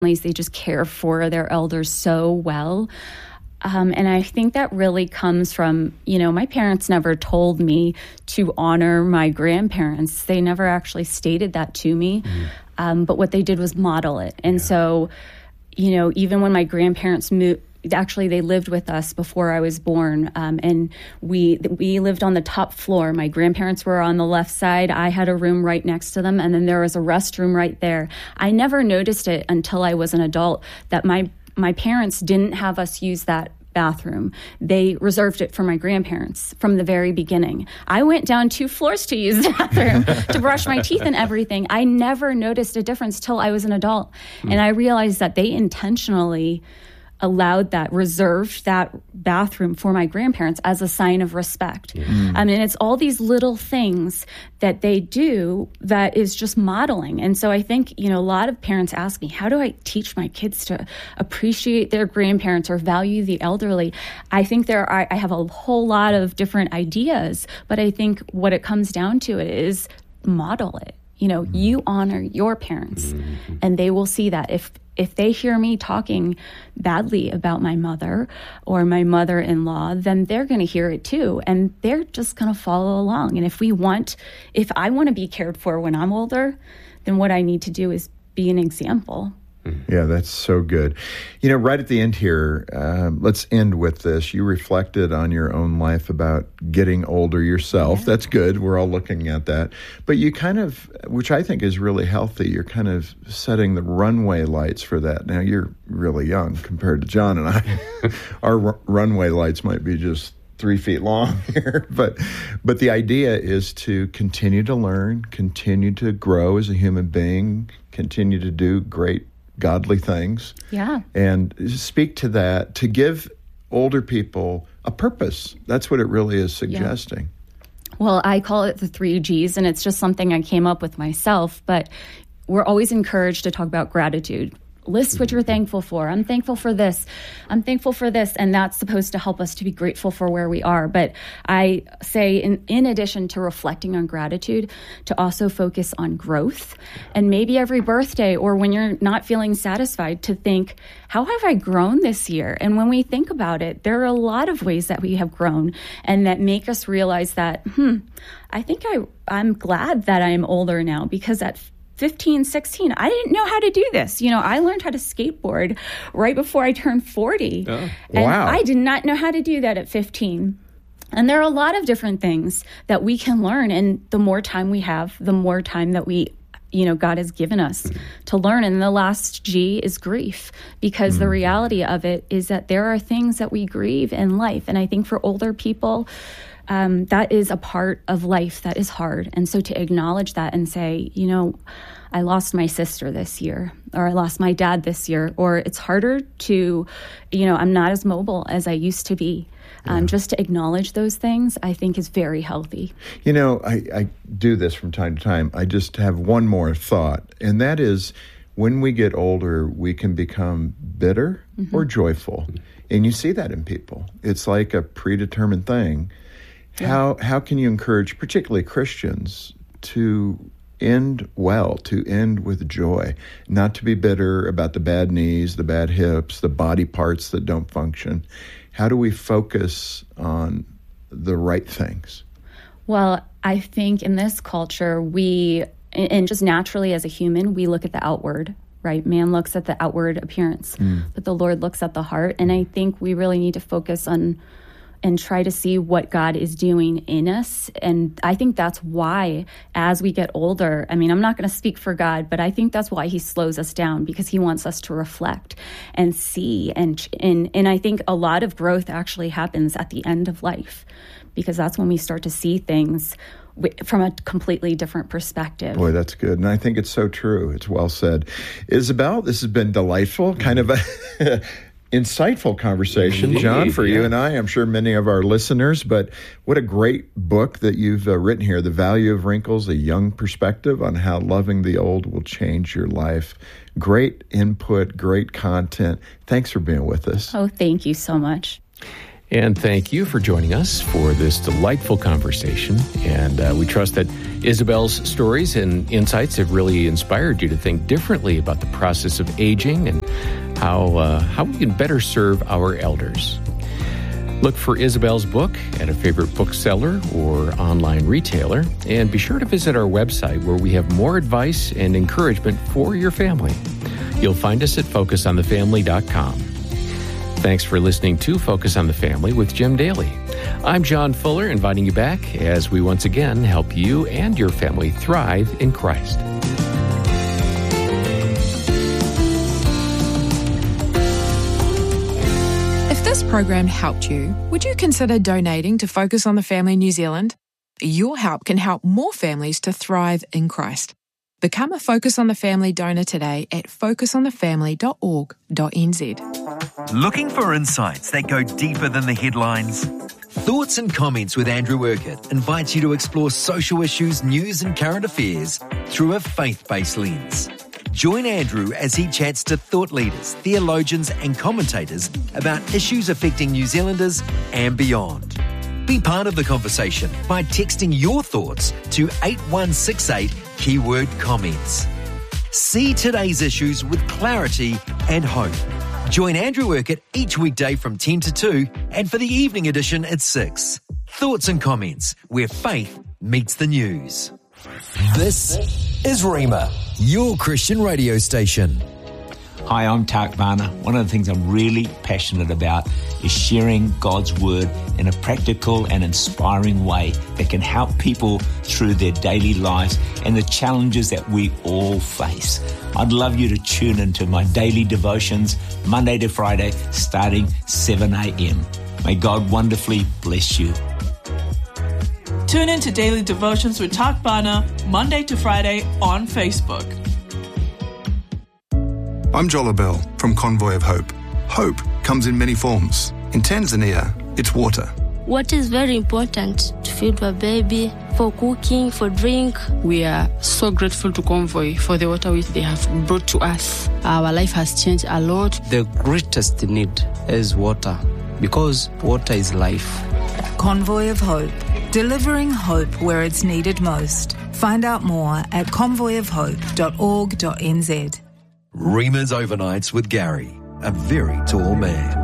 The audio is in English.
They just care for their elders so well. And I think that really comes from, my parents never told me to honor my grandparents. They never actually stated that to me. But what they did was model it. And so, even when my grandparents moved, actually, they lived with us before I was born, and we lived on the top floor. My grandparents were on the left side. I had a room right next to them, and then there was a restroom right there. I never noticed it until I was an adult that my parents didn't have us use that bathroom. They reserved it for my grandparents from the very beginning. I went down 2 floors to use the bathroom to brush my teeth and everything. I never noticed a difference till I was an adult. And I realized that they intentionally reserved that bathroom for my grandparents as a sign of respect. And it's all these little things that they do that is just modeling. And so I think, a lot of parents ask me, how do I teach my kids to appreciate their grandparents or value the elderly? I think I have a whole lot of different ideas, but I think what it comes down to is model it. You honor your parents, and they will see that. If they hear me talking badly about my mother or my mother-in-law, then they're going to hear it too, and they're just going to follow along. And if I want to be cared for when I'm older, then what I need to do is be an example. Yeah, that's so good. Right at the end here, let's end with this. You reflected on your own life about getting older yourself. Yeah. That's good. We're all looking at that. But you kind of, which I think is really healthy, you're kind of setting the runway lights for that. Now, you're really young compared to John and I. Our runway lights might be just 3 feet long here, but the idea is to continue to learn, continue to grow as a human being, continue to do great godly things. Yeah. And speak to that, to give older people a purpose. That's what it really is suggesting. Yeah. Well, I call it the 3 Gs, and it's just something I came up with myself, but we're always encouraged to talk about gratitude. List what you're thankful for. I'm thankful for this. I'm thankful for this. And that's supposed to help us to be grateful for where we are. But I say, in addition to reflecting on gratitude, to also focus on growth. And maybe every birthday or when you're not feeling satisfied, to think, how have I grown this year? And when we think about it, there are a lot of ways that we have grown and that make us realize that, I think I'm glad that I'm older now, because at 15, 16, I didn't know how to do this. I learned how to skateboard right before I turned 40. Oh, and wow. I did not know how to do that at 15. And there are a lot of different things that we can learn. And the more time we have, the more time that God has given us to learn. And the last G is grief, because the reality of it is that there are things that we grieve in life. And I think for older people, that is a part of life that is hard. And so to acknowledge that and say, I lost my sister this year, or I lost my dad this year, or it's harder to, I'm not as mobile as I used to be. Just to acknowledge those things, I think is very healthy. I do this from time to time. I just have one more thought, and that is, when we get older, we can become bitter or joyful. And you see that in people. It's like a predetermined thing. Yeah. How can you encourage, particularly Christians, to end well, to end with joy, not to be bitter about the bad knees, the bad hips, the body parts that don't function? How do we focus on the right things? Well, I think in this culture, and just naturally as a human, we look at the outward, right? Man looks at the outward appearance, but the Lord looks at the heart. And I think we really need to focus on and try to see what God is doing in us. And I think that's why, as we get older, I'm not going to speak for God, but I think that's why he slows us down, because he wants us to reflect and see. And I think a lot of growth actually happens at the end of life, because that's when we start to see things from a completely different perspective. Boy, that's good. And I think it's so true. It's well said. Isabel, this has been delightful, kind of a insightful conversation, John, for you and I. I'm sure many of our listeners, but what a great book that you've written here, The Value of Wrinkles, a young perspective on how loving the old will change your life. Great input, great content. Thanks for being with us. Oh, thank you so much. And thank you for joining us for this delightful conversation. And we trust that Isabel's stories and insights have really inspired you to think differently about the process of aging and how we can better serve our elders. Look for Isabel's book at a favorite bookseller or online retailer, and be sure to visit our website where we have more advice and encouragement for your family. You'll find us at focusonthefamily.com. Thanks for listening to Focus on the Family with Jim Daly. I'm John Fuller, inviting you back as we once again help you and your family thrive in Christ. If this program helped you, would you consider donating to Focus on the Family New Zealand? Your help can help more families to thrive in Christ. Become a Focus on the Family donor today at focusonthefamily.org.nz. Looking for insights that go deeper than the headlines? Thoughts and Comments with Andrew Urquhart invites you to explore social issues, news and current affairs through a faith-based lens. Join Andrew as he chats to thought leaders, theologians and commentators about issues affecting New Zealanders and beyond. Be part of the conversation by texting your thoughts to 8168 keyword comments. See today's issues with clarity and hope. Join Andrew Urquhart each weekday from 10 to 2 and for the evening edition at 6. Thoughts and Comments, where faith meets the news. This is Rhema, your Christian radio station. Hi, I'm Tak Varner. One of the things I'm really passionate about is sharing God's Word in a practical and inspiring way that can help people through their daily lives and the challenges that we all face. I'd love you to tune into my daily devotions, Monday to Friday, starting 7 a.m. May God wonderfully bless you. Tune in to Daily Devotions with Tak Varner, Monday to Friday on Facebook. I'm Jola Bell from Convoy of Hope. Hope comes in many forms. In Tanzania, it's water. Water is very important to feed a baby, for cooking, for drink. We are so grateful to Convoy for the water which they have brought to us. Our life has changed a lot. The greatest need is water, because water is life. Convoy of Hope, delivering hope where it's needed most. Find out more at convoyofhope.org.nz. Rhema's Overnights with Gary, a very tall man.